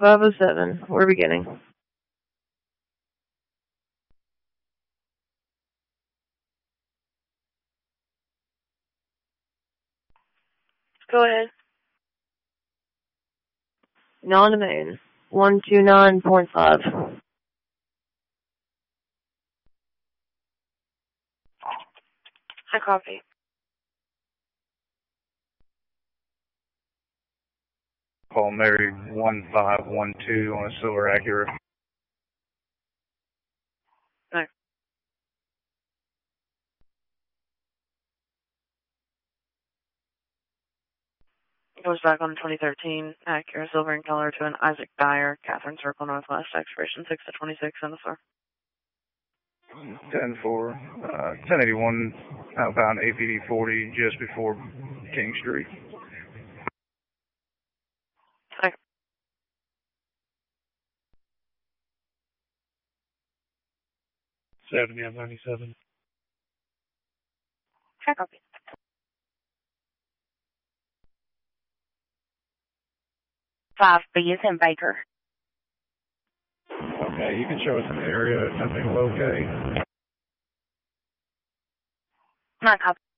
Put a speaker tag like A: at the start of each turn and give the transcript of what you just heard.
A: 507. We're beginning. Go ahead. Non-domain. 129.5. I copy.
B: Paul Mary 1512 on a silver Acura.
A: No. Goes back on 2013 Acura silver in color to an Isaac Dyer, Catherine Circle Northwest, expiration 6/26 in the store.
B: 10-4, 1081 outbound APD 40 just before King Street.
A: Okay.
B: 70-97.
A: I copy.
C: 5B is in Baker.
B: Okay, you can show us an area, something low K.
C: Not copy.